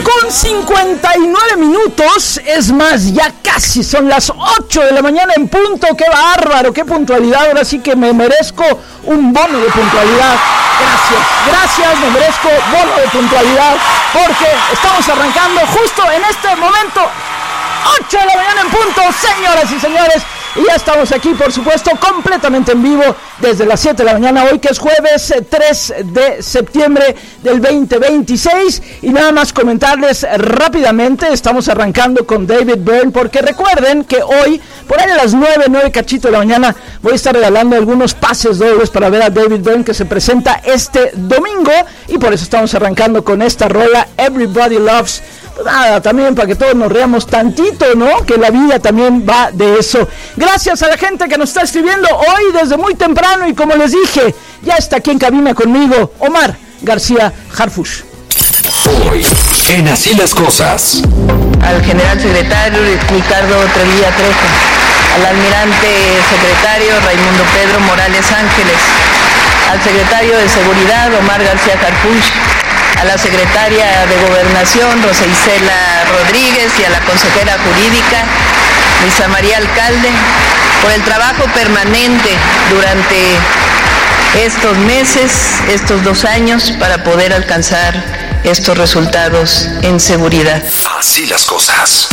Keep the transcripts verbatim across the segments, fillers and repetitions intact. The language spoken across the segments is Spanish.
con cincuenta y nueve minutos, es más, ya casi son las ocho de la mañana en punto. ¡Qué bárbaro! ¡Qué puntualidad! Ahora sí que me merezco un bono de puntualidad. Gracias, gracias, me merezco bono de puntualidad, porque estamos arrancando justo en este momento, ocho de la mañana en punto, señoras y señores. Y ya estamos aquí, por supuesto, completamente en vivo desde las siete de la mañana, hoy que es jueves tres de septiembre del veinte veintiséis. Y nada más comentarles rápidamente, estamos arrancando con David Byrne, porque recuerden que hoy, por ahí a las nueve, nueve cachito de la mañana, voy a estar regalando algunos pases dobles para ver a David Byrne, que se presenta este domingo, y por eso estamos arrancando con esta rola, Everybody Loves. Pues nada, también para que todos nos reamos tantito, ¿no? Que la vida también va de eso. Gracias a la gente que nos está escribiendo hoy desde muy temprano, y como les dije, ya está aquí en cabina conmigo Omar García Harfuch. Hoy, en Así las Cosas. Al general secretario Ricardo Trevilla Trejo, al almirante secretario Raimundo Pedro Morales Ángeles, al secretario de Seguridad Omar García Harfuch, a la secretaria de Gobernación Rosa Isela Rodríguez y a la consejera jurídica Luisa María Alcalde por el trabajo permanente durante estos meses, estos dos años, para poder alcanzar estos resultados en seguridad. Así las cosas.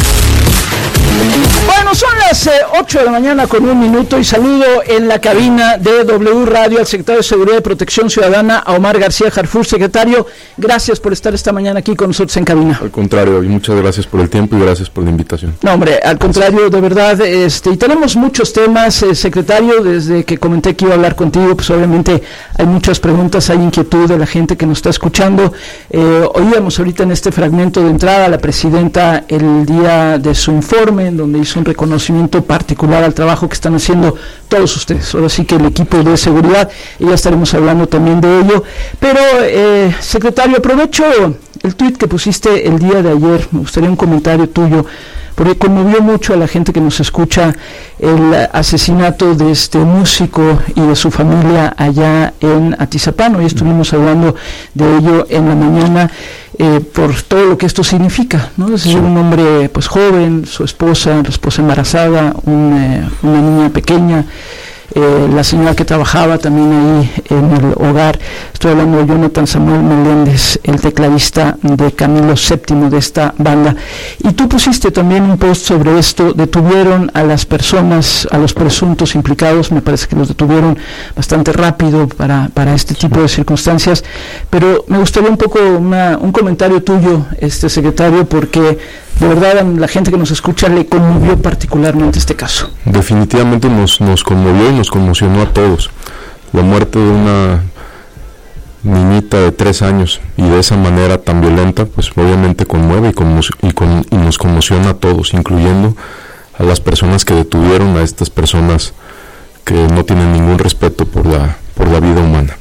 Bueno, son las eh, ocho de la mañana con un minuto, y saludo en la cabina de W Radio al secretario de Seguridad y Protección Ciudadana, a Omar García Harfuch. Secretario, gracias por estar esta mañana aquí con nosotros en cabina. Al contrario, y muchas gracias por el tiempo y gracias por la invitación. No, hombre, al contrario, de verdad, este, y tenemos muchos temas, eh, secretario. Desde que comenté que iba a hablar contigo, pues obviamente hay muchas preguntas, hay inquietud de la gente que nos está escuchando. Eh, oíamos ahorita en este fragmento de entrada a la presidenta el día de su informe, en donde hizo un reconocimiento particular al trabajo que están haciendo todos ustedes, ahora sí que el equipo de seguridad, y ya estaremos hablando también de ello. Pero, eh, secretario, aprovecho el tuit que pusiste el día de ayer, me gustaría un comentario tuyo, porque conmovió mucho a la gente que nos escucha el asesinato de este músico y de su familia allá en Atizapán. Hoy estuvimos hablando de ello en la mañana, eh, por todo lo que esto significa, ¿no? Es decir, un hombre pues joven, su esposa, la esposa embarazada, un, eh, una niña pequeña, Eh, la señora que trabajaba también ahí en el hogar. Estoy hablando de Jonathan Samuel Meléndez, el tecladista de Camilo séptimo de esta banda. Y tú pusiste también un post sobre esto. Detuvieron a las personas, a los presuntos implicados, me parece que los detuvieron bastante rápido para, para este tipo de circunstancias, pero me gustaría un poco una, un comentario tuyo, este secretario, porque de verdad a la gente que nos escucha le conmovió particularmente este caso. Definitivamente nos, nos conmovió y nos conmocionó a todos. La muerte de una niñita de tres años y de esa manera tan violenta, pues obviamente conmueve y, conmo- y, con, y nos conmociona a todos, incluyendo a las personas que detuvieron a estas personas que no tienen ningún respeto por la, por la vida humana.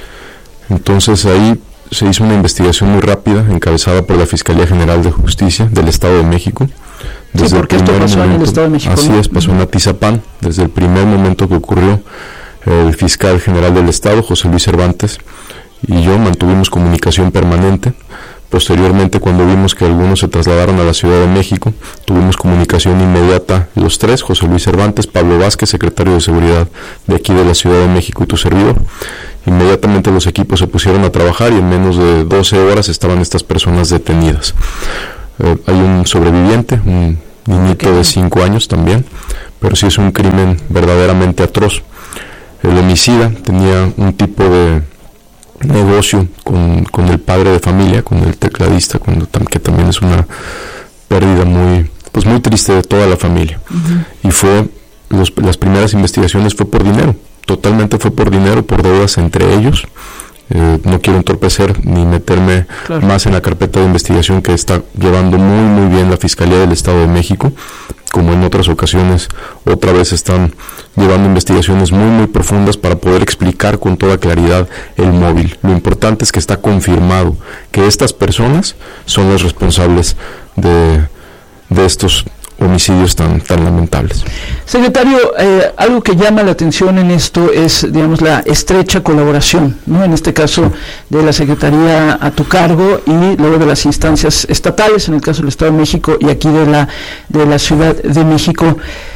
Entonces ahí se hizo una investigación muy rápida, encabezada por la Fiscalía General de Justicia del Estado de México. Desde sí, porque esto pasó momento, en el Estado de México. Así ¿no? es, pasó en Atizapán. Desde el primer momento que ocurrió, el fiscal general del Estado, José Luis Cervantes, y yo mantuvimos comunicación permanente. Posteriormente, cuando vimos que algunos se trasladaron a la Ciudad de México, tuvimos comunicación inmediata los tres, José Luis Cervantes, Pablo Vázquez, secretario de Seguridad de aquí de la Ciudad de México, y tu servidor. Inmediatamente los equipos se pusieron a trabajar y en menos de doce horas estaban estas personas detenidas. Eh, hay un sobreviviente, un niñito de cinco años también, pero sí es un crimen verdaderamente atroz. El homicida tenía un tipo de negocio con, con el padre de familia, con el tecladista, con, que también es una pérdida muy, pues muy triste de toda la familia. Uh-huh. Y fue, los, las primeras investigaciones fue por dinero, totalmente fue por dinero, por deudas entre ellos. Eh, no quiero entorpecer ni meterme claro. más en la carpeta de investigación que está llevando muy muy bien la Fiscalía del Estado de México, como en otras ocasiones. Otra vez están llevando investigaciones muy muy profundas para poder explicar con toda claridad el móvil. Lo importante es que está confirmado que estas personas son las responsables de, de estos homicidios tan, tan lamentables. Secretario, eh, algo que llama la atención en esto es, digamos, la estrecha colaboración, ¿no? En este caso de la Secretaría a tu cargo y luego de las instancias estatales, en el caso del Estado de México y aquí de la, de la Ciudad de México.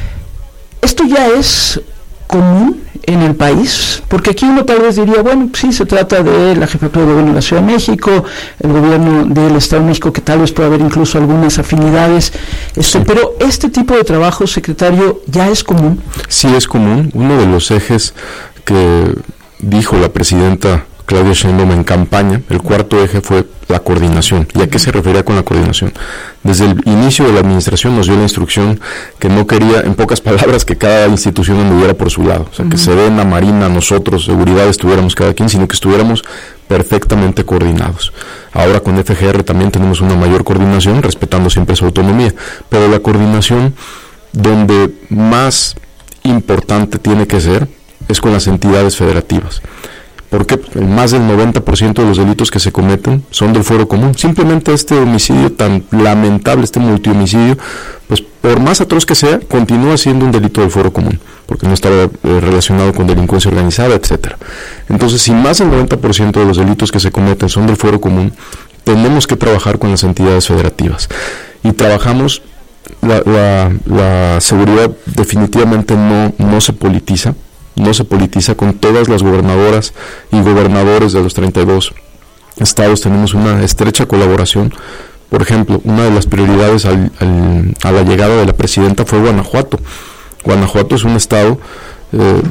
¿Esto ya es común en el país? Porque aquí uno tal vez diría, bueno, sí, se trata de la jefatura de gobierno de la Ciudad de México, el gobierno del Estado de México, que tal vez pueda haber incluso algunas afinidades, este, sí. Pero este tipo de trabajo, secretario, ¿ya es común? Sí, es común. Uno de los ejes que dijo la presidenta Claudia Sheinbaum en campaña, el cuarto eje fue la coordinación. ¿Y a qué se refería con la coordinación? Desde el inicio de la administración nos dio la instrucción que no quería, en pocas palabras, que cada institución anduviera por su lado. O sea, uh-huh. que Sedena, Marina, nosotros, seguridad, estuviéramos cada quien, sino que estuviéramos perfectamente coordinados. Ahora con F G R también tenemos una mayor coordinación, respetando siempre su autonomía. Pero la coordinación donde más importante tiene que ser es con las entidades federativas. Porque más del noventa por ciento de los delitos que se cometen son del fuero común. Simplemente este homicidio tan lamentable, este multihomicidio, pues por más atroz que sea, continúa siendo un delito del fuero común, porque no estaba eh, relacionado con delincuencia organizada, etcétera. Entonces, si más del noventa por ciento de los delitos que se cometen son del fuero común, tenemos que trabajar con las entidades federativas. Y trabajamos, la, la, la seguridad definitivamente no, no se politiza, no se politiza con todas las gobernadoras y gobernadores de los treinta y dos estados. Tenemos una estrecha colaboración. Por ejemplo, una de las prioridades al, al, a la llegada de la presidenta fue Guanajuato. Guanajuato es un estado eh,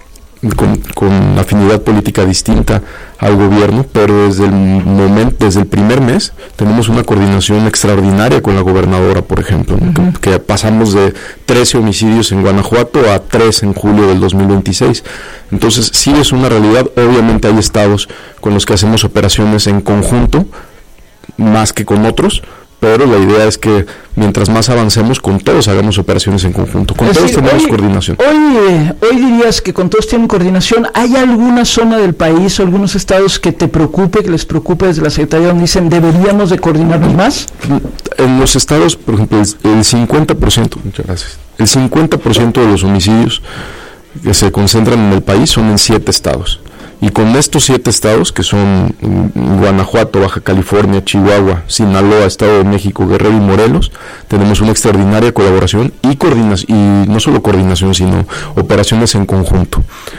con, con afinidad política distinta al gobierno, pero desde el momento, desde el primer mes tenemos una coordinación extraordinaria con la gobernadora, por ejemplo, uh-huh. que, que pasamos de trece homicidios en Guanajuato a tres en julio del dos mil veintiséis. Entonces sí es una realidad. Obviamente hay estados con los que hacemos operaciones en conjunto más que con otros, pero la idea es que mientras más avancemos, con todos hagamos operaciones en conjunto. Con es todos decir, tenemos hoy, coordinación. Hoy, eh, hoy dirías que con todos tienen coordinación. ¿Hay alguna zona del país o algunos estados que te preocupe, que les preocupe desde la Secretaría, donde dicen deberíamos de coordinarnos más? En los estados, por ejemplo, el, el cincuenta por ciento, muchas gracias, el cincuenta por ciento de los homicidios que se concentran en el país son en siete estados. Y con estos siete estados, que son Guanajuato, Baja California, Chihuahua, Sinaloa, Estado de México, Guerrero y Morelos, tenemos una extraordinaria colaboración y coordinación, y no solo coordinación, sino operaciones en conjunto.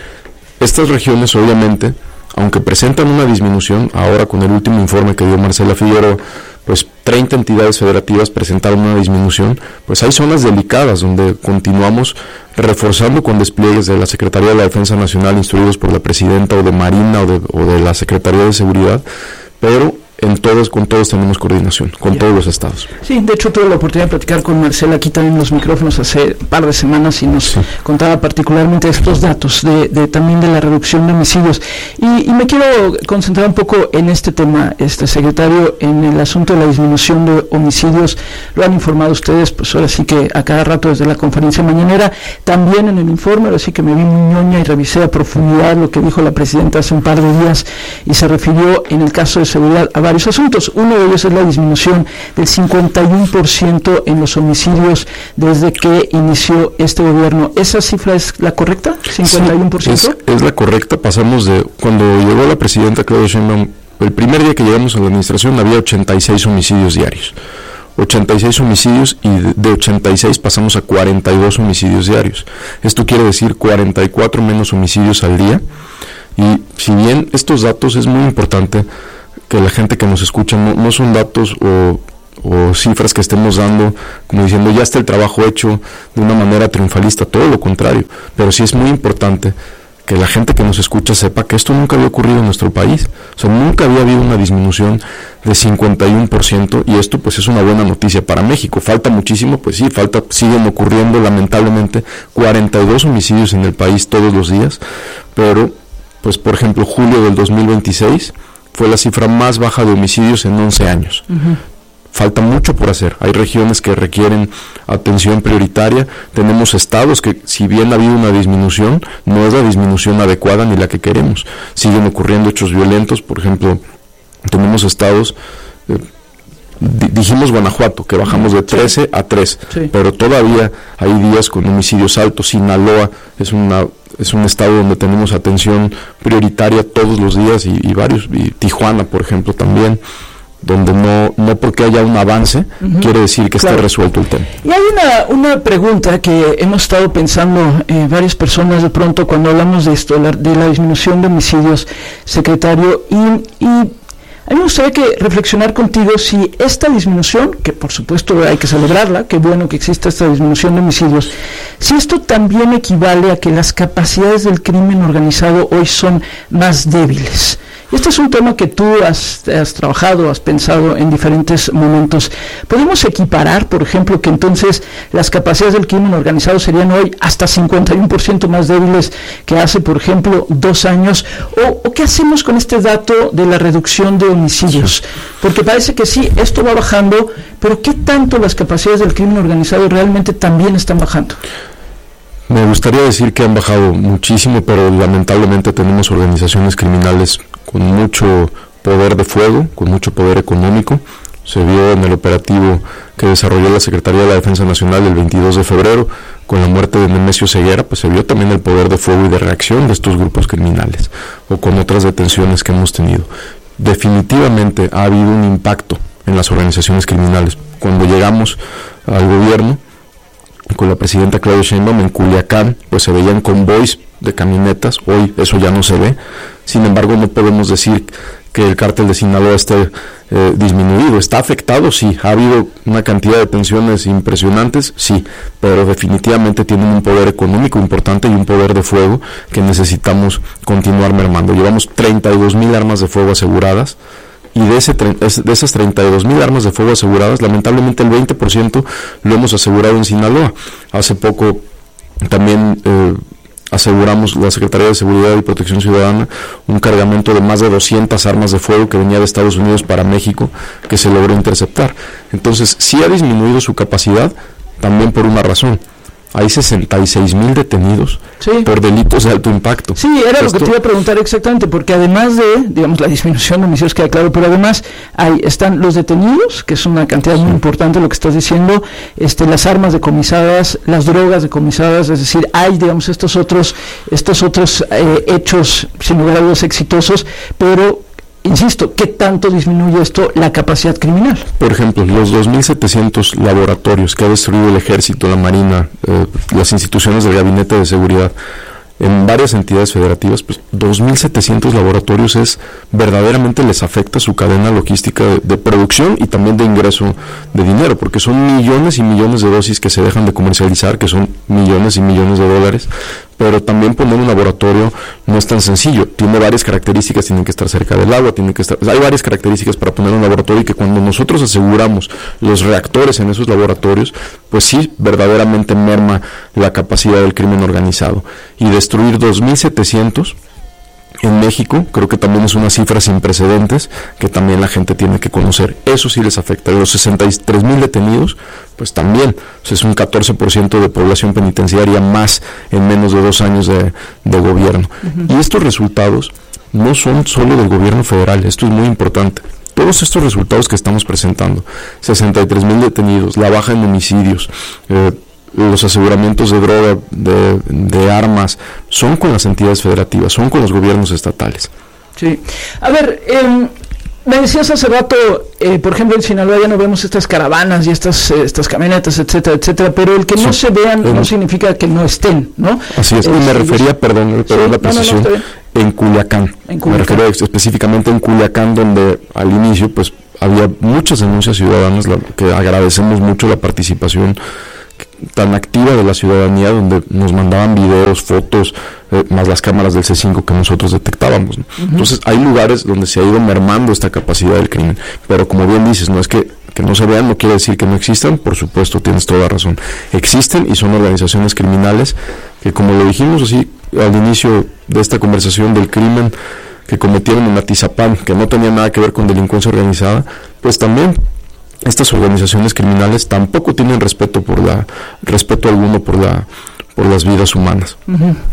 Estas regiones, obviamente, aunque presentan una disminución, ahora con el último informe que dio Marcela Figueroa, pues treinta entidades federativas presentaron una disminución, pues hay zonas delicadas donde continuamos reforzando con despliegues de la Secretaría de la Defensa Nacional instruidos por la Presidenta o de Marina o de, o de la Secretaría de Seguridad, pero en todos, con todos tenemos coordinación, con yeah. todos los estados. Sí, de hecho tuve la oportunidad de platicar con Marcela aquí también en los micrófonos hace un par de semanas y nos sí. contaba particularmente estos datos de, de también de la reducción de homicidios. Y, y me quiero concentrar un poco en este tema, este secretario, en el asunto de la disminución de homicidios. Lo han informado ustedes, pues ahora sí que a cada rato desde la conferencia mañanera, también en el informe, ahora sí que me vi muy ñoña y revisé a profundidad lo que dijo la presidenta hace un par de días y se refirió en el caso de seguridad a varios asuntos. Uno de ellos es la disminución del cincuenta y uno por ciento en los homicidios desde que inició este gobierno. ¿Esa cifra es la correcta? ¿cincuenta y uno por ciento? Sí, es, es la correcta. Pasamos de, cuando llegó la presidenta Claudia Sheinbaum, el primer día que llegamos a la administración había ochenta y seis homicidios diarios. ochenta y seis homicidios y de, de ochenta y seis pasamos a cuarenta y dos homicidios diarios. Esto quiere decir cuarenta y cuatro menos homicidios al día. Y si bien estos datos es muy importante que la gente que nos escucha no, no son datos o, o cifras que estemos dando como diciendo ya está el trabajo hecho de una manera triunfalista, todo lo contrario, pero sí es muy importante que la gente que nos escucha sepa que esto nunca había ocurrido en nuestro país. O sea, nunca había habido una disminución de cincuenta y uno por ciento y esto pues es una buena noticia para México. Falta muchísimo, pues sí, falta, siguen ocurriendo lamentablemente cuarenta y dos homicidios en el país todos los días, pero pues por ejemplo julio del dos mil veintiséis fue la cifra más baja de homicidios en once años. Uh-huh. Falta mucho por hacer. Hay regiones que requieren atención prioritaria. Tenemos estados que, si bien ha habido una disminución, no es la disminución adecuada ni la que queremos. Siguen ocurriendo hechos violentos. Por ejemplo, tenemos estados, eh, di- dijimos Guanajuato, que bajamos de trece sí. a tres, sí. pero todavía hay días con homicidios altos. Sinaloa es una es un estado donde tenemos atención prioritaria todos los días y, y varios, y Tijuana, por ejemplo, también, donde no no porque haya un avance uh-huh. quiere decir que claro. esté resuelto el tema. Y hay una una pregunta que hemos estado pensando eh, varias personas de pronto cuando hablamos de esto, la, de la disminución de homicidios, secretario, y, y a mí me gustaría que reflexionar contigo si esta disminución, que por supuesto hay que celebrarla, qué bueno que exista esta disminución de homicidios, si esto también equivale a que las capacidades del crimen organizado hoy son más débiles. Este es un tema que tú has, has trabajado, has pensado en diferentes momentos. ¿Podemos equiparar, por ejemplo, que entonces las capacidades del crimen organizado serían hoy hasta cincuenta y uno por ciento más débiles que hace, por ejemplo, dos años? ¿O, o qué hacemos con este dato de la reducción de homicidios? Porque parece que sí, esto va bajando, pero ¿qué tanto las capacidades del crimen organizado realmente también están bajando? Me gustaría decir que han bajado muchísimo, pero lamentablemente tenemos organizaciones criminales con mucho poder de fuego, con mucho poder económico. Se vio en el operativo que desarrolló la Secretaría de la Defensa Nacional el veintidós de febrero, con la muerte de Nemesio Ceguera, pues se vio también el poder de fuego y de reacción de estos grupos criminales, o con otras detenciones que hemos tenido. Definitivamente ha habido un impacto en las organizaciones criminales. Cuando llegamos al gobierno, con la presidenta Claudia Sheinbaum, en Culiacán, pues se veían convoys de camionetas. Hoy eso ya no se ve. Sin embargo, no podemos decir que el cártel de Sinaloa esté eh, disminuido. ¿Está afectado? Sí. ¿Ha habido una cantidad de tensiones impresionantes? Sí. Pero definitivamente tienen un poder económico importante y un poder de fuego que necesitamos continuar mermando. Llevamos treinta y dos mil armas de fuego aseguradas. Y de, ese, de esas treinta y dos mil armas de fuego aseguradas, lamentablemente el veinte por ciento lo hemos asegurado en Sinaloa. Hace poco también eh, aseguramos, la Secretaría de Seguridad y Protección Ciudadana, un cargamento de más de doscientas armas de fuego que venía de Estados Unidos para México, que se logró interceptar. Entonces, sí ha disminuido su capacidad, también por una razón. Hay sesenta y seis mil detenidos sí. por delitos de alto impacto. Sí, era Esto... lo que te iba a preguntar exactamente, porque además de, digamos, la disminución de homicidios, queda claro, pero además hay, están los detenidos, que es una cantidad sí. muy importante, lo que estás diciendo, este, las armas decomisadas, las drogas decomisadas, es decir, hay, digamos, estos otros, estos otros eh, hechos, sin lugar a dudas, exitosos, pero... Insisto, ¿qué tanto disminuye esto la capacidad criminal? Por ejemplo, los dos mil setecientos laboratorios que ha destruido el Ejército, la Marina, eh, las instituciones del Gabinete de Seguridad, en varias entidades federativas, pues dos mil setecientos laboratorios es verdaderamente les afecta su cadena logística de, de producción y también de ingreso de dinero, porque son millones y millones de dosis que se dejan de comercializar, que son millones y millones de dólares, pero también poner un laboratorio no es tan sencillo, tiene varias características, tienen que estar cerca del agua, tienen que estar, hay varias características para poner un laboratorio, y que cuando nosotros aseguramos los reactores en esos laboratorios, pues sí, verdaderamente merma la capacidad del crimen organizado. Y destruir dos mil setecientos en México, creo que también es una cifra sin precedentes, que también la gente tiene que conocer. Eso sí les afecta. Y los sesenta y tres mil detenidos, pues también, pues es un catorce por ciento de población penitenciaria más en menos de dos años de, de gobierno. Uh-huh. Y estos resultados no son solo del gobierno federal, esto es muy importante. Todos estos resultados que estamos presentando, sesenta y tres mil detenidos, la baja en homicidios, eh, los aseguramientos de droga, de, de armas, son con las entidades federativas, son con los gobiernos estatales. Sí. A ver, eh, me decías hace rato, eh, por ejemplo, en Sinaloa ya no vemos estas caravanas y estas eh, estas camionetas, etcétera, etcétera, pero el que sí. no se vean eh, no significa que no estén, ¿no? Así es, eh, y me refería, yo... perdón, perdón sí, la precisión, no, no, no, en Culiacán. en Culiacán. Me refería específicamente en Culiacán, donde al inicio, pues, había muchas denuncias ciudadanas, la, que agradecemos mucho la participación tan activa de la ciudadanía, donde nos mandaban videos, fotos, eh, más las cámaras del C cinco que nosotros detectábamos, ¿no? Uh-huh. Entonces hay lugares donde se ha ido mermando esta capacidad del crimen, pero como bien dices, no es que, que no se vean, no quiere decir que no existan, por supuesto, tienes toda razón, existen y son organizaciones criminales que, como lo dijimos así al inicio de esta conversación, del crimen que cometieron en Atizapán, que no tenía nada que ver con delincuencia organizada, pues también estas organizaciones criminales tampoco tienen respeto por la respeto alguno por la por las vidas humanas. Uh-huh.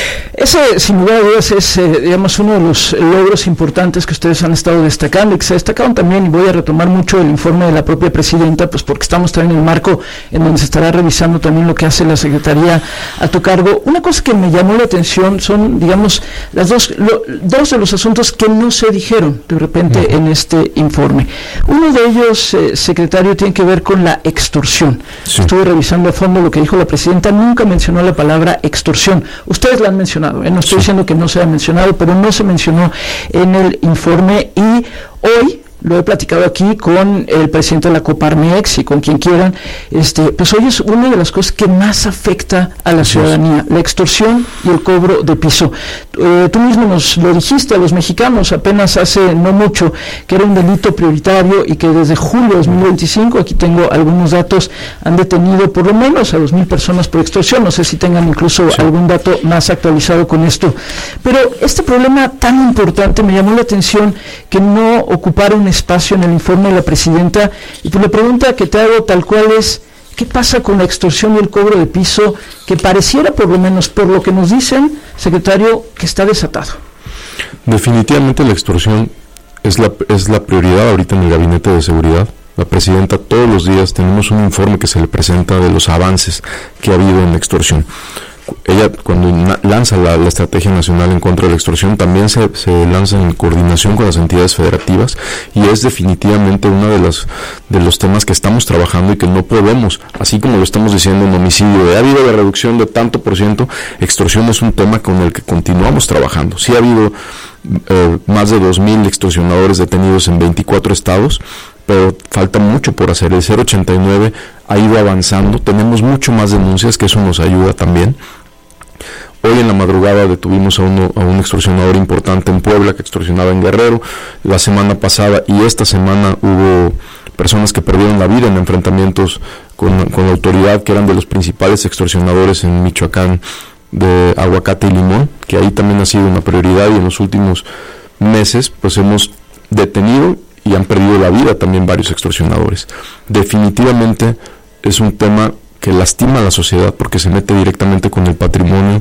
Ese, sin lugar a dudas, es, eh, digamos, uno de los logros importantes que ustedes han estado destacando y que se destacaron también, y voy a retomar mucho el informe de la propia presidenta, pues porque estamos también en el marco en donde se estará revisando también lo que hace la Secretaría a tu cargo. Una cosa que me llamó la atención son, digamos, las dos, lo, dos de los asuntos que no se dijeron de repente uh-huh. en este informe. Uno de ellos, eh, secretario, tiene que ver con la extorsión. Sí. Estuve revisando a fondo lo que dijo la presidenta, nunca mencionó la palabra extorsión. Ustedes la han mencionado, ¿eh? No estoy sí. diciendo que no se ha mencionado, pero no se mencionó en el informe, y hoy lo he platicado aquí con el presidente de la Coparmex y con quien quieran, este, pues hoy es una de las cosas que más afecta a la ciudadanía, la extorsión y el cobro de piso. Eh, tú mismo nos lo dijiste a los mexicanos apenas hace no mucho, que era un delito prioritario y que desde julio de dos mil veinticinco, aquí tengo algunos datos, han detenido por lo menos a dos mil personas por extorsión, no sé si tengan incluso sí. algún dato más actualizado con esto. Pero este problema tan importante me llamó la atención que no ocupara un espacio en el informe de la presidenta, y pues la pregunta que te hago tal cual es: ¿qué pasa con la extorsión y el cobro de piso, que pareciera, por lo menos por lo que nos dicen, secretario, que está desatado? Definitivamente la extorsión es la, es la prioridad ahorita en el Gabinete de Seguridad. La presidenta, todos los días tenemos un informe que se le presenta de los avances que ha habido en la extorsión. Ella, cuando na- lanza la, la Estrategia Nacional en contra de la extorsión, también se, se lanza en coordinación con las entidades federativas, y es definitivamente uno de los, de los temas que estamos trabajando y que no podemos, así como lo estamos diciendo en homicidio, ha habido la reducción de tanto por ciento, extorsión es un tema con el que continuamos trabajando. Sí ha habido eh, más de dos mil extorsionadores detenidos en veinticuatro estados, pero falta mucho por hacer. El cero ochenta y nueve ha ido avanzando, tenemos mucho más denuncias, que eso nos ayuda también. Hoy en la madrugada detuvimos a, uno, a un extorsionador importante en Puebla que extorsionaba en Guerrero. La semana pasada y esta semana hubo personas que perdieron la vida en enfrentamientos con, con la autoridad, que eran de los principales extorsionadores en Michoacán, de Aguacate y Limón, que ahí también ha sido una prioridad, y en los últimos meses pues hemos detenido y han perdido la vida también varios extorsionadores. Definitivamente es un tema que lastima a la sociedad porque se mete directamente con el patrimonio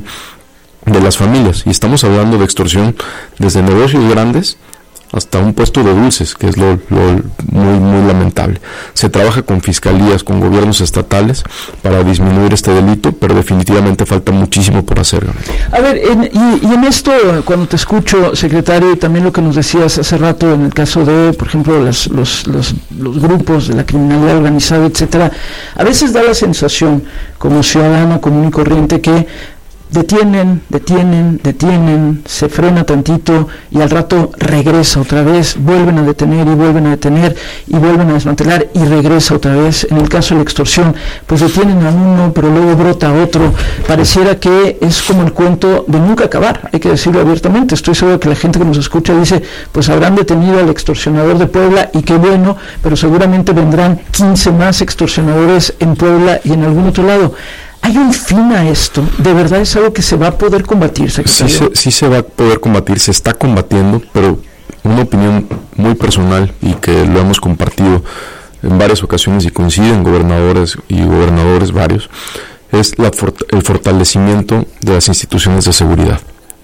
de las familias, y estamos hablando de extorsión desde negocios grandes hasta un puesto de dulces, que es lo, lo muy muy lamentable. Se trabaja con fiscalías, con gobiernos estatales para disminuir este delito, pero definitivamente falta muchísimo por hacer. A ver, en, y, y en esto, cuando te escucho, secretario, y también lo que nos decías hace rato en el caso de, por ejemplo, las, los, los, los grupos de la criminalidad organizada, etcétera, a veces da la sensación, como ciudadano común y corriente, que detienen, detienen, detienen, se frena tantito y al rato regresa otra vez, vuelven a detener y vuelven a detener y vuelven a desmantelar y regresa otra vez. En el caso de la extorsión, pues detienen a uno, pero luego brota otro. Pareciera que es como el cuento de nunca acabar, hay que decirlo abiertamente. Estoy seguro que la gente que nos escucha dice, pues habrán detenido al extorsionador de Puebla y qué bueno, pero seguramente vendrán quince más extorsionadores en Puebla y en algún otro lado. ¿Hay un fin a esto? ¿De verdad es algo que se va a poder combatir, secretario? Sí, se, sí se va a poder combatir, se está combatiendo, pero una opinión muy personal y que lo hemos compartido en varias ocasiones y coinciden gobernadores y gobernadores varios, es la, el fortalecimiento de las instituciones de seguridad.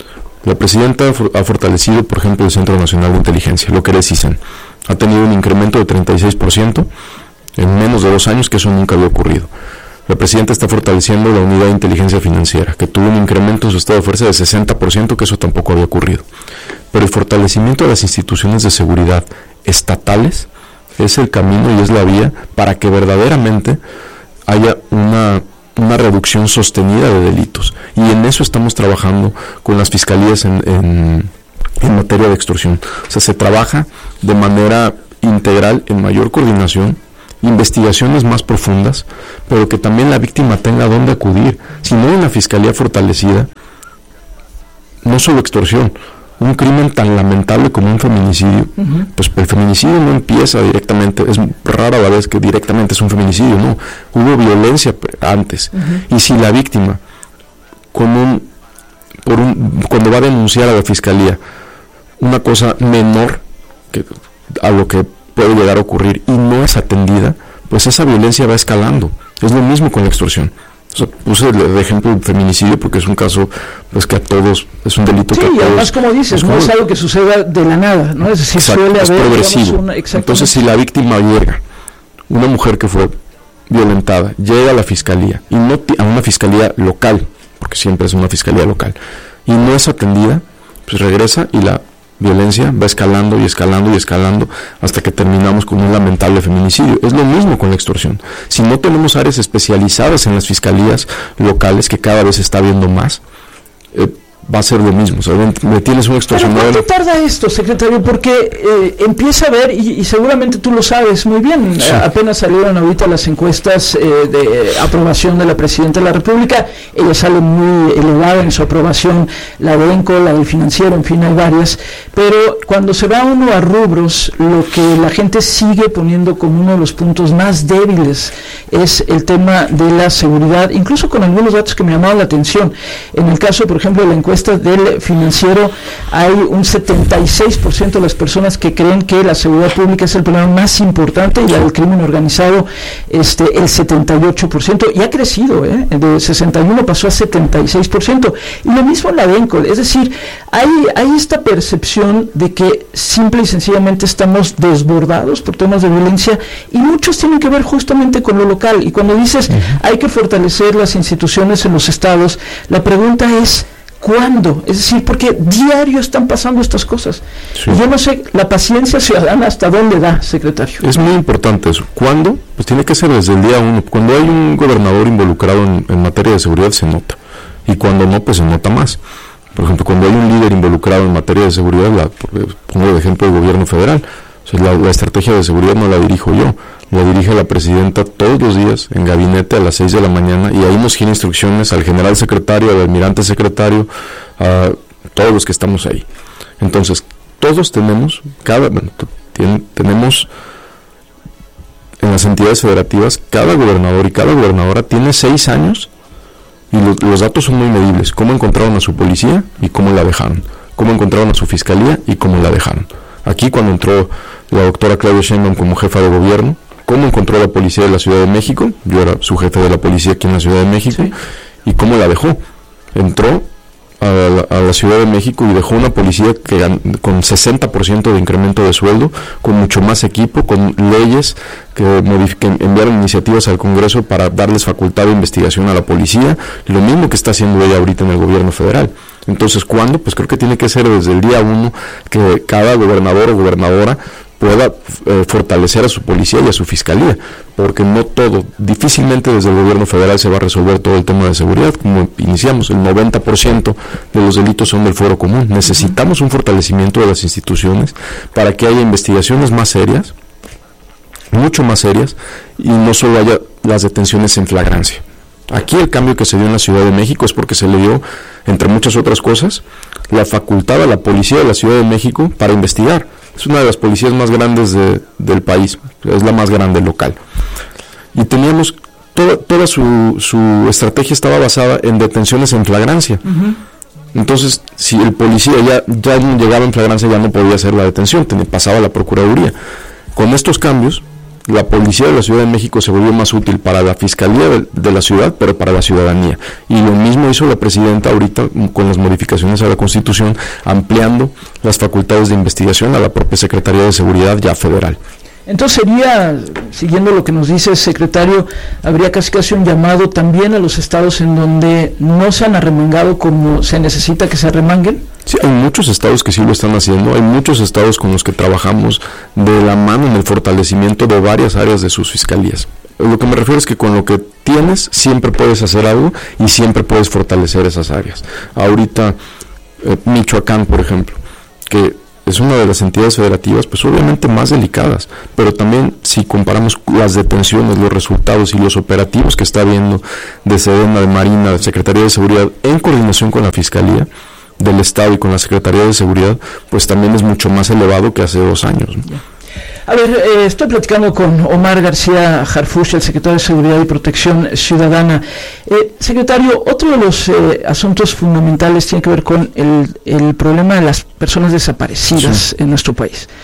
La presidenta ha fortalecido, por ejemplo, el Centro Nacional de Inteligencia, lo que es C I S E N. Ha tenido un incremento de treinta y seis por ciento en menos de dos años, que eso nunca había ocurrido. La presidenta está fortaleciendo la unidad de inteligencia financiera, que tuvo un incremento en su estado de fuerza de sesenta por ciento, que eso tampoco había ocurrido. Pero el fortalecimiento de las instituciones de seguridad estatales es el camino y es la vía para que verdaderamente haya una, una reducción sostenida de delitos. Y en eso estamos trabajando con las fiscalías en, en, en materia de extorsión. O sea, se trabaja de manera integral, en mayor coordinación, investigaciones más profundas, pero que también la víctima tenga dónde acudir. Si no hay una fiscalía fortalecida, no solo extorsión, un crimen tan lamentable como un feminicidio, uh-huh. pues el feminicidio no empieza directamente, es rara la vez que directamente es un feminicidio, no, hubo violencia antes, uh-huh. y si la víctima, con un, por un, cuando va a denunciar a la fiscalía una cosa menor que a lo que puede llegar a ocurrir y no es atendida, pues esa violencia va escalando. Es lo mismo con la extorsión. O sea, puse el ejemplo del feminicidio porque es un caso pues que a todos es un delito sí, que a todos, todos, y además como dices, no es algo que suceda de la nada, ¿no? Es decir, exacto, suele es haber, progresivo. digamos, una, entonces si la víctima llega, una mujer que fue violentada, llega a la fiscalía y no a una fiscalía local, porque siempre es una fiscalía local, y no es atendida, pues regresa y la violencia va escalando y escalando y escalando hasta que terminamos con un lamentable feminicidio. Es lo mismo con la extorsión. Si no tenemos áreas especializadas en las fiscalías locales, que cada vez se está viendo más, eh, va a ser lo mismo. O sea, me tienes un extorsionador. ¿Pero cuánto tarda esto, secretario? Porque eh, empieza a ver, y, y seguramente tú lo sabes muy bien, sí. Apenas salieron ahorita las encuestas eh, de aprobación de la Presidenta de la República, ella sale muy elevada en su aprobación, la de ENCO, la del Financiero, en fin, hay varias, pero cuando se va uno a rubros, lo que la gente sigue poniendo como uno de los puntos más débiles es el tema de la seguridad, incluso con algunos datos que me llamaron la atención. En el caso, por ejemplo, de la encuesta del Financiero, hay un setenta y seis por ciento de las personas que creen que la seguridad pública es el problema más importante, y la del crimen organizado este el setenta y ocho por ciento, y ha crecido, ¿eh? De sesenta y uno pasó a setenta y seis por ciento, y lo mismo en la de ENCO. Es decir, hay, hay esta percepción de que simple y sencillamente estamos desbordados por temas de violencia, y muchos tienen que ver justamente con lo local. Y cuando dices uh-huh. hay que fortalecer las instituciones en los estados, la pregunta es ¿cuándo? Es decir, porque diario están pasando estas cosas. Sí. Y yo no sé, la paciencia ciudadana hasta dónde da, secretario. Es muy importante eso. ¿Cuándo? Pues tiene que ser desde el día uno. Cuando hay un gobernador involucrado en, en materia de seguridad se nota. Y cuando no, pues se nota más. Por ejemplo, cuando hay un líder involucrado en materia de seguridad, la, pongo de ejemplo el gobierno federal. O sea, la, la estrategia de seguridad no la dirijo yo, la dirige la presidenta todos los días en gabinete a las seis de la mañana, y ahí nos gira instrucciones al general secretario, al almirante secretario, a todos los que estamos ahí. Entonces, todos tenemos, cada bueno, ten, tenemos en las entidades federativas, cada gobernador y cada gobernadora tiene seis años, y lo, los datos son muy medibles: cómo encontraron a su policía y cómo la dejaron, cómo encontraron a su fiscalía y cómo la dejaron. Aquí, cuando entró la doctora Claudia Sheinbaum como jefa de gobierno, cómo encontró la policía de la Ciudad de México, yo era su jefe de la policía aquí en la Ciudad de México, sí. Y cómo la dejó. Entró a la, a la Ciudad de México y dejó una policía que con sesenta por ciento de incremento de sueldo, con mucho más equipo, con leyes que, modific- que enviaron iniciativas al Congreso para darles facultad de investigación a la policía, lo mismo que está haciendo ella ahorita en el gobierno federal. Entonces, ¿cuándo? Pues creo que tiene que ser desde el día uno, que cada gobernador o gobernadora pueda eh, fortalecer a su policía y a su fiscalía, porque no todo, difícilmente desde el gobierno federal se va a resolver todo el tema de seguridad. Como iniciamos, el noventa por ciento de los delitos son del fuero común. Necesitamos un fortalecimiento de las instituciones para que haya investigaciones más serias, mucho más serias, y no solo haya las detenciones en flagrancia. Aquí el cambio que se dio en la Ciudad de México es porque se le dio, entre muchas otras cosas, la facultad a la policía de la Ciudad de México para investigar. Es una de las policías más grandes de, del país, es la más grande local. Y teníamos, toda, toda su, su estrategia estaba basada en detenciones en flagrancia. Uh-huh. Entonces, si el policía ya, ya llegaba en flagrancia, ya no podía hacer la detención, tenía, pasaba a la Procuraduría. Con estos cambios, la policía de la Ciudad de México se volvió más útil para la fiscalía de, de la ciudad, pero para la ciudadanía. Y lo mismo hizo la presidenta ahorita con las modificaciones a la Constitución, ampliando las facultades de investigación a la propia Secretaría de Seguridad ya federal. Entonces sería, siguiendo lo que nos dice el secretario, habría casi casi un llamado también a los estados en donde no se han arremangado como se necesita que se arremanguen. Sí, hay muchos estados que sí lo están haciendo, hay muchos estados con los que trabajamos de la mano en el fortalecimiento de varias áreas de sus fiscalías. Lo que me refiero es que con lo que tienes siempre puedes hacer algo y siempre puedes fortalecer esas áreas. Ahorita, eh, Michoacán, por ejemplo, que es una de las entidades federativas, pues obviamente más delicadas, pero también si comparamos las detenciones, los resultados y los operativos que está habiendo de Sedena, de Marina, de Secretaría de Seguridad, en coordinación con la Fiscalía del Estado y con la Secretaría de Seguridad, pues también es mucho más elevado que hace dos años, ¿no? A ver, eh, estoy platicando con Omar García Harfuch, el secretario de Seguridad y Protección Ciudadana. Eh, secretario, otro de los eh, asuntos fundamentales tiene que ver con el, el problema de las personas desaparecidas sí. en nuestro país.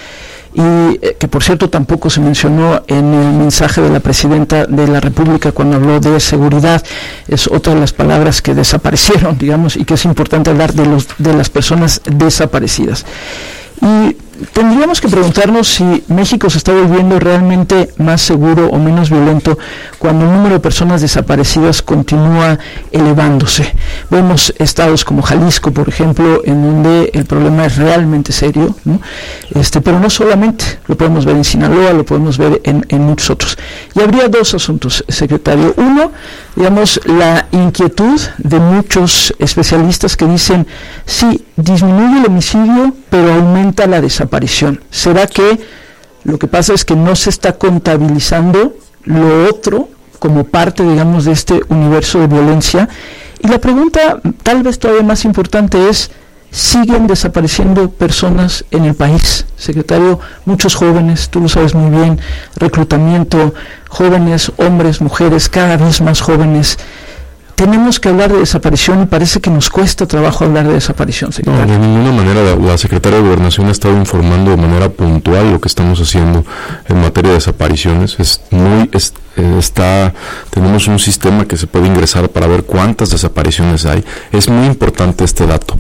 y eh, que por cierto tampoco se mencionó en el mensaje de la Presidenta de la República cuando habló de seguridad. Es otra de las palabras que desaparecieron, digamos, y que es importante hablar de los de las personas desaparecidas. Y tendríamos que preguntarnos si México se está volviendo realmente más seguro o menos violento cuando el número de personas desaparecidas continúa elevándose. Vemos estados como Jalisco, por ejemplo, en donde el problema es realmente serio, ¿no? Este, pero no solamente, lo podemos ver en Sinaloa, lo podemos ver en, en muchos otros. Y habría dos asuntos, secretario. Uno, digamos, la inquietud de muchos especialistas que dicen, sí, disminuye el homicidio, pero aumenta la desaparición. ¿Será que lo que pasa es que no se está contabilizando lo otro como parte, digamos, de este universo de violencia? Y la pregunta, tal vez todavía más importante, es, ¿siguen desapareciendo personas en el país? Secretario, muchos jóvenes, tú lo sabes muy bien, reclutamiento, jóvenes, hombres, mujeres, cada vez más jóvenes. Tenemos que hablar de desaparición y parece que nos cuesta trabajo hablar de desaparición, secretario. No, de ninguna manera. La, la Secretaría de Gobernación ha estado informando de manera puntual lo que estamos haciendo en materia de desapariciones. Es muy, es, eh, está, tenemos un sistema que se puede ingresar para ver cuántas desapariciones hay. Es muy importante este dato.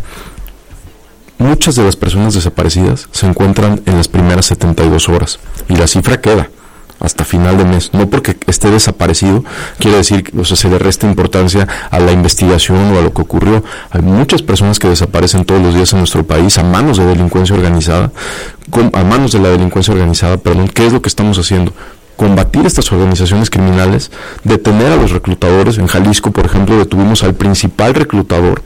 Muchas de las personas desaparecidas se encuentran en las primeras setenta y dos horas y la cifra queda hasta final de mes. No porque esté desaparecido quiere decir que, o sea, se le resta importancia a la investigación o a lo que ocurrió. Hay muchas personas que desaparecen todos los días en nuestro país a manos de delincuencia organizada, con, a manos de la delincuencia organizada, perdón. ¿Qué es lo que estamos haciendo? Combatir estas organizaciones criminales, detener a los reclutadores. En Jalisco, por ejemplo, detuvimos al principal reclutador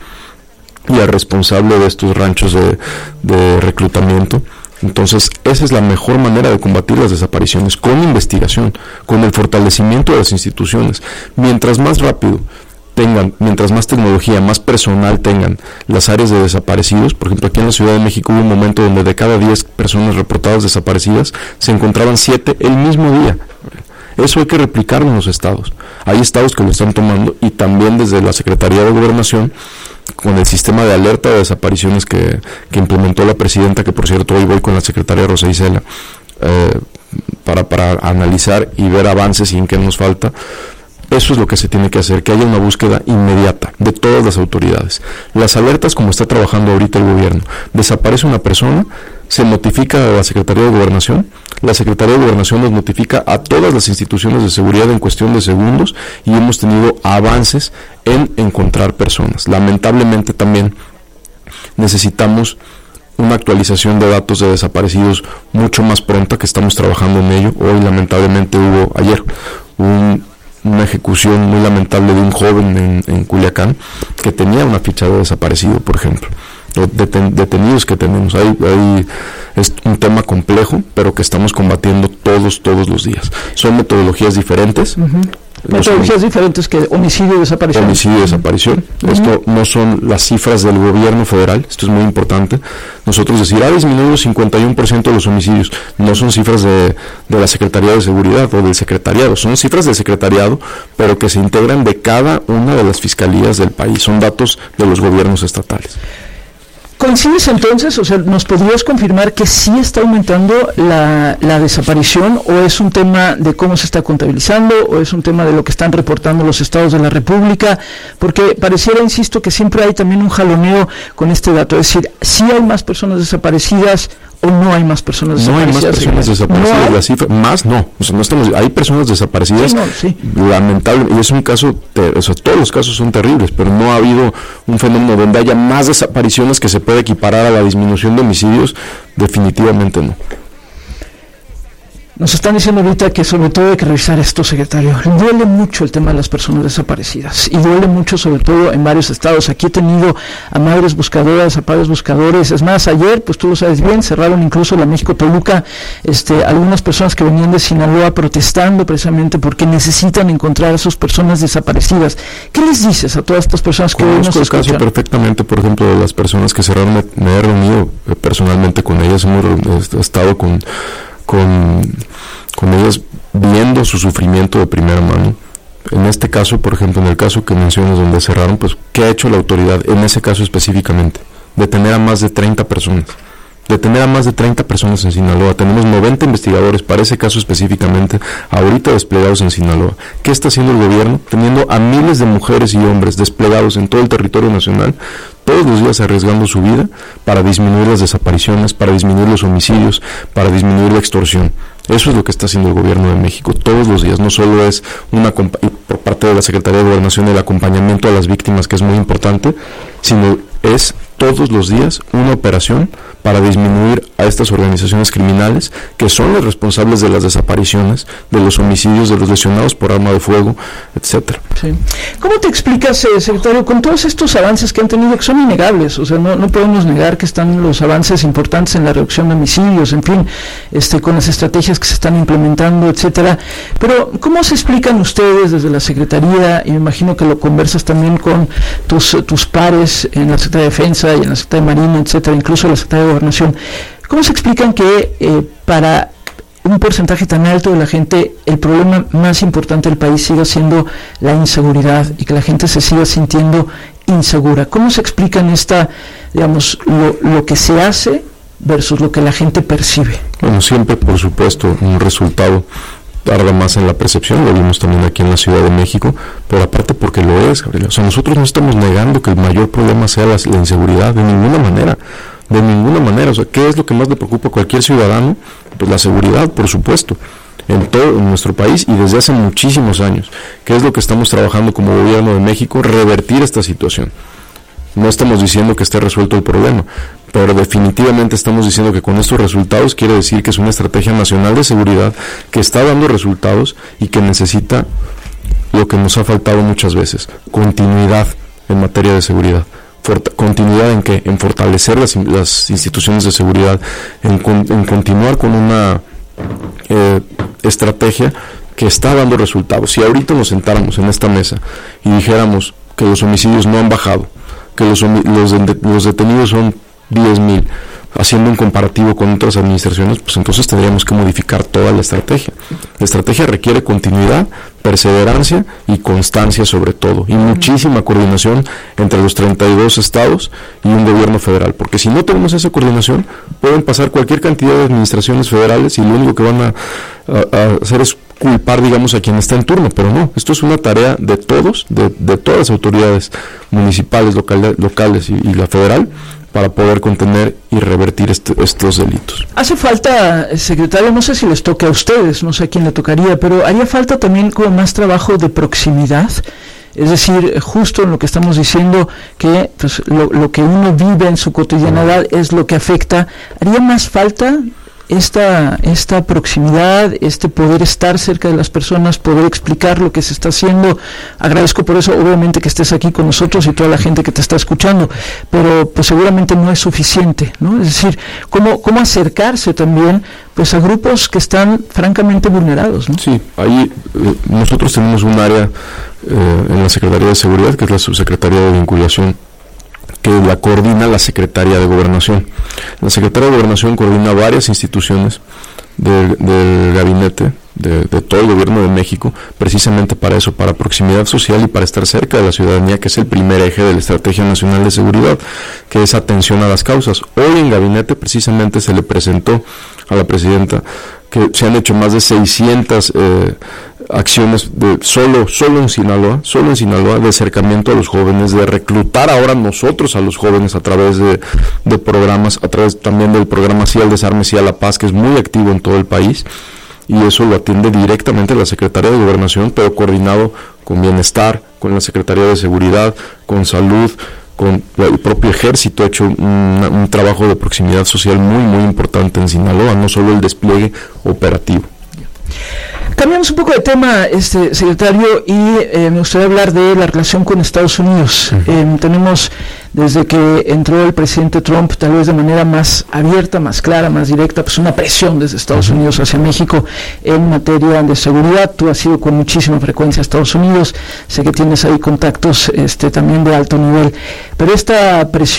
y al responsable de estos ranchos de, de reclutamiento. Entonces, esa es la mejor manera de combatir las desapariciones, con investigación, con el fortalecimiento de las instituciones. Mientras más rápido tengan, mientras más tecnología, más personal tengan las áreas de desaparecidos, por ejemplo, aquí en la Ciudad de México hubo un momento donde de cada diez personas reportadas desaparecidas, se encontraban siete el mismo día. Eso hay que replicarlo en los estados. Hay estados que lo están tomando, y también desde la Secretaría de Gobernación, con el sistema de alerta de desapariciones que, que implementó la Presidenta, que por cierto hoy voy con la Secretaria Rosa Isela eh, para, para analizar y ver avances y en qué nos falta. Eso es lo que se tiene que hacer, que haya una búsqueda inmediata de todas las autoridades. Las alertas, como está trabajando ahorita el gobierno, desaparece una persona, se notifica a la Secretaría de Gobernación, la Secretaría de Gobernación nos notifica a todas las instituciones de seguridad en cuestión de segundos, y hemos tenido avances en encontrar personas. Lamentablemente también necesitamos una actualización de datos de desaparecidos mucho más pronta, que estamos trabajando en ello. Hoy lamentablemente hubo, ayer, un una ejecución muy lamentable de un joven en, en Culiacán, que tenía una ficha de desaparecido, por ejemplo. Deten, detenidos que tenemos, hay, hay, es un tema complejo, pero que estamos combatiendo todos, todos los días. Son metodologías diferentes. Uh-huh. Metodologías son, diferentes que homicidio y desaparición. Homicidio y desaparición. Uh-huh. Esto no son las cifras del gobierno federal, esto es muy importante. Nosotros decir, ha disminuido cincuenta y uno por ciento de los homicidios, no son cifras de, de la Secretaría de Seguridad o del Secretariado, son cifras del Secretariado, pero que se integran de cada una de las fiscalías del país, son datos de los gobiernos estatales. ¿Coincides entonces, o sea, nos podrías confirmar que sí está aumentando la, la desaparición, o es un tema de cómo se está contabilizando, o es un tema de lo que están reportando los estados de la República? Porque pareciera, insisto, que siempre hay también un jaloneo con este dato, es decir, ¿sí hay más personas desaparecidas o no hay más personas desaparecidas? No hay más personas desaparecidas, ¿no hay? La cifra, más no, o sea, no estamos, hay personas desaparecidas, sí, no, sí. Lamentable, y es un caso, ter, o sea, todos los casos son terribles, pero no ha habido un fenómeno donde haya más desapariciones que se pueda equiparar a la disminución de homicidios, definitivamente no. Nos están diciendo ahorita que sobre todo hay que revisar esto, secretario. Duele mucho el tema de las personas desaparecidas, y duele mucho sobre todo en varios estados. Aquí he tenido a madres buscadoras, a padres buscadores. Es más, ayer, pues tú lo sabes bien, cerraron incluso la México-Toluca, este, algunas personas que venían de Sinaloa protestando precisamente porque necesitan encontrar a sus personas desaparecidas. ¿Qué les dices a todas estas personas que hoy nos escuchan? Conozco el caso perfectamente, por ejemplo, de las personas que cerraron. Me, me he reunido personalmente con ellas, hemos estado con... Con, con ellas viendo su sufrimiento de primera mano. En este caso, por ejemplo, en el caso que mencionas donde cerraron, pues, ¿qué ha hecho la autoridad en ese caso específicamente? Detener a más de treinta personas detener a más de treinta personas en Sinaloa. Tenemos noventa investigadores para ese caso específicamente, ahorita desplegados en Sinaloa. ¿Qué está haciendo el gobierno? Teniendo a miles de mujeres y hombres desplegados en todo el territorio nacional, todos los días arriesgando su vida para disminuir las desapariciones, para disminuir los homicidios, para disminuir la extorsión. Eso es lo que está haciendo el gobierno de México todos los días. No solo es una por parte de la Secretaría de Gobernación el acompañamiento a las víctimas, que es muy importante, sino es todos los días una operación para disminuir a estas organizaciones criminales que son las responsables de las desapariciones, de los homicidios, de los lesionados por arma de fuego, etcétera. Sí. ¿Cómo te explicas, eh, secretario, con todos estos avances que han tenido, que son innegables? O sea, no, no podemos negar que están los avances importantes en la reducción de homicidios, en fin, este, con las estrategias que se están implementando, etcétera. Pero, ¿cómo se explican ustedes desde la Secretaría? Y me imagino que lo conversas también con tus, tus pares en la Secretaría de Defensa y en la Secretaría de Marina, etcétera, incluso la Secretaría de Gobernación. ¿Cómo se explican que eh, para un porcentaje tan alto de la gente el problema más importante del país siga siendo la inseguridad y que la gente se siga sintiendo insegura? ¿Cómo se explican esta, digamos, lo, lo que se hace versus lo que la gente percibe? Bueno, siempre, por supuesto, un resultado tarda más en la percepción, lo vimos también aquí en la Ciudad de México, pero aparte porque lo es, Gabriel. O sea, nosotros no estamos negando que el mayor problema sea la, la inseguridad, de ninguna manera, de ninguna manera. O sea, ¿qué es lo que más le preocupa a cualquier ciudadano? Pues la seguridad, por supuesto, en todo en nuestro país y desde hace muchísimos años. ¿Qué es lo que estamos trabajando como gobierno de México? Revertir esta situación. No estamos diciendo que esté resuelto el problema, pero definitivamente estamos diciendo que con estos resultados quiere decir que es una estrategia nacional de seguridad que está dando resultados y que necesita lo que nos ha faltado muchas veces: continuidad en materia de seguridad. Fort- continuidad en qué? En fortalecer las, las instituciones de seguridad, en, con, en continuar con una eh, estrategia que está dando resultados. Si ahorita nos sentáramos en esta mesa y dijéramos que los homicidios no han bajado, que los, los, los detenidos son diez mil, haciendo un comparativo con otras administraciones, pues entonces tendríamos que modificar toda la estrategia. La estrategia requiere continuidad, perseverancia y constancia sobre todo, y muchísima coordinación entre los treinta y dos estados y un gobierno federal, porque si no tenemos esa coordinación, pueden pasar cualquier cantidad de administraciones federales y lo único que van a, a, a hacer es culpar, digamos, a quien está en turno, pero no, esto es una tarea de todos, de, de todas las autoridades municipales, locales, locales y, y la federal, para poder contener y revertir este, estos delitos. Hace falta, secretario, no sé si les toca a ustedes, no sé a quién le tocaría, pero haría falta también como más trabajo de proximidad, es decir, justo en lo que estamos diciendo, que pues, lo, lo que uno vive en su cotidianidad es lo que afecta. ¿Haría más falta esta esta proximidad, este poder estar cerca de las personas, poder explicar lo que se está haciendo? Agradezco por eso, obviamente, que estés aquí con nosotros y toda la gente que te está escuchando, pero pues seguramente no es suficiente, ¿no? Es decir, cómo cómo acercarse también pues a grupos que están francamente vulnerados, ¿no? Sí, ahí eh, nosotros tenemos un área eh, en la Secretaría de Seguridad, que es la Subsecretaría de Vinculación, que la coordina la Secretaría de Gobernación. La Secretaría de Gobernación coordina varias instituciones del, del gabinete de, de todo el gobierno de México, precisamente para eso, para proximidad social y para estar cerca de la ciudadanía, que es el primer eje de la Estrategia Nacional de Seguridad, que es atención a las causas. Hoy en gabinete precisamente se le presentó a la presidenta que se han hecho más de seiscientas eh, acciones de solo solo en Sinaloa, solo en Sinaloa, de acercamiento a los jóvenes, de reclutar ahora nosotros a los jóvenes a través de, de programas, a través también del programa Sí al Desarme, Sí a la Paz, que es muy activo en todo el país, y eso lo atiende directamente la Secretaría de Gobernación, pero coordinado con Bienestar, con la Secretaría de Seguridad, con Salud, con el propio Ejército. Ha hecho un, un trabajo de proximidad social muy muy importante en Sinaloa, no solo el despliegue operativo. Cambiamos un poco de tema, este secretario, y eh, me gustaría hablar de la relación con Estados Unidos. Uh-huh. Eh, tenemos, desde que entró el presidente Trump, tal vez de manera más abierta, más clara, más directa, pues una presión desde Estados uh-huh. Unidos hacia México en materia de seguridad. Tú has ido con muchísima frecuencia a Estados Unidos, sé que tienes ahí contactos este, también de alto nivel, pero esta presión